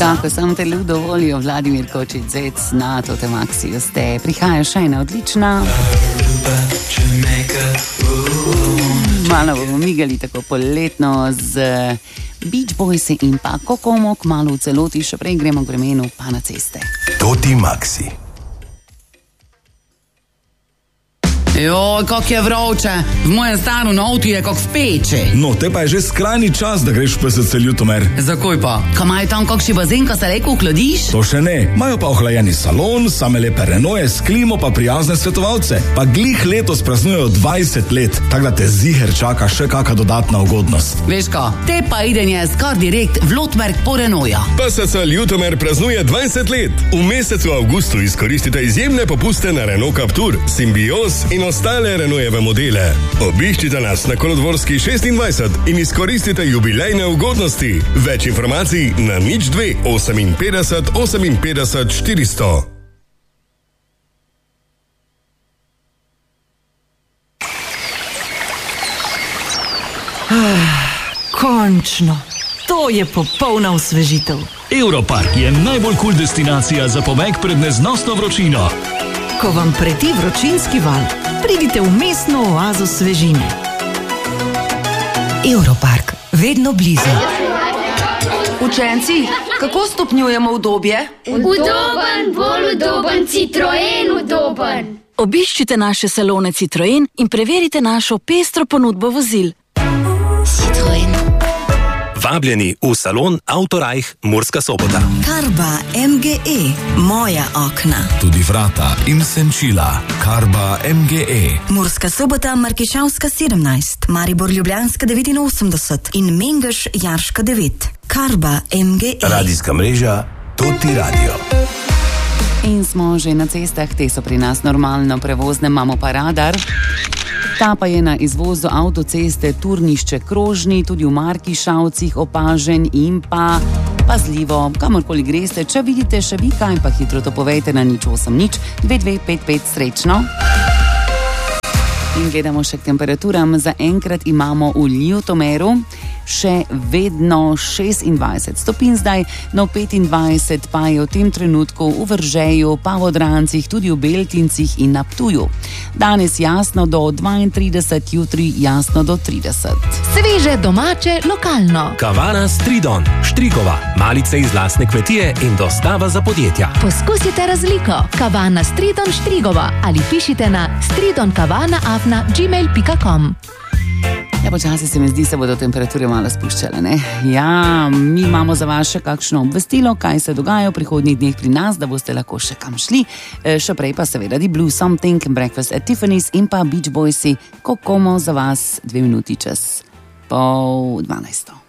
Tako, samo te ljub dovolijo, Vladimir Kočič, Zec, na Tote Maxi, ste. Prihaja še ena odlična. Malo bomo migali tako poletno z Beach Boysi in pa Kokomok, malo v celoti, še prej gremo k vremenu, pa na ceste. Toti Maxi. Joj, kak je vroče, v mojem stanu avtu je kak v peči. No, te pa je že skrajni čas, da greš v PSC Ljutomer. Zakaj pa? Kaj imajo tam kakšni bazen, ko se lepo ohladiš? To še ne, imajo pa ohlajeni salon, same lepe renoje, s klimo pa prijazne svetovalce. Pa glih letos praznujejo 20 let, tako da te ziher čaka še kaka dodatna ugodnost. Veš ka, te pa idenje skar direkt v Lotmerk po renoja. PSC Ljutomer praznuje 20 let. V mesecu avgustu izkoristite izjemne popuste na Renault Captur, Symbios in ostale Renaultove modele. Obiščite nas na Kolodvorski 26 in izkoristite jubilejne ugodnosti. Več informacij na 02 58 58 400. Končno, to je popolna osvežitev. Europark je najbolj kul destinacija za pobeg pred neznosno vročino. Ko vam preti vročinski val, pridite v mestno oazo svežine. Europark, vedno blizu. Učenci, kako stopnjujemo udobje? Udoben, bolj udoben, Citroen udoben. Obiščite naše salone Citroen in preverite našo pestro ponudbo vozil. Citroen. Vabljeni v salon Autorajh Murska Sobota. Karba MGE, moja okna. Tudi vrata in senčila. Karba MGE. Murska Sobota, Markišavska 17, Maribor Ljubljanska 89 in Mengeš Jarška 9. Karba MGE. Radijska mreža Toti Radio. In smo že na cestah, te so pri nas normalno prevozne, imamo pa radar. Ta pa je na izvozu avtoceste Turnišče-Krožni, tudi v Markišavcih opažen in pa pazljivo, kamorkoli greste, če vidite še vi kaj, pa hitro to povejte na 080 2255, srečno. In gledamo še k temperaturam. Za enkrat imamo v Ljutomeru še vedno 26 stopinj zdaj, no 25 pa je v tem trenutku v Vržeju, pa v Odrancih, tudi v Beltincih in na Ptuju. Danes jasno do 32, jutri jasno do 30. Sveže, domače, lokalno. Kavana Stridon, Štrigova, malice iz lastne kmetije in dostava za podjetja. Poskusite razliko. Kavana Stridon Štrigova ali pišite na stridonkavana@gmail.com. Ja, počasi se mi zdi, se bodo temperature malo spuščale, ne? Ja, mi imamo za vas še kakšno obvestilo, kaj se dogaja v prihodnjih dneh pri nas, da boste lahko še kam šli. Še prej pa seveda The Blue Something, Breakfast at Tiffany's in pa Beach Boysi, Kokomo za vas 2 minuti čez 11:30.